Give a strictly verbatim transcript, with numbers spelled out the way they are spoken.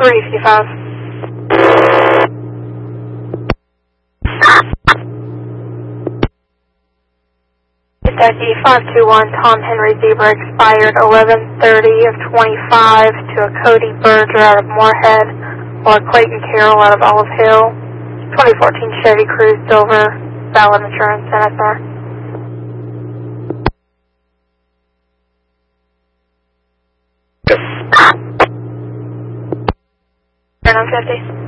three fifty-five. Kentucky five two one, Tom Henry Zebra expired eleven thirty of twenty-five to a Cody Berger out of Moorhead or Clayton Carroll out of Olive Hill. twenty fourteen Chevy Cruze Silver, valid insurance, N S R. nine fifty.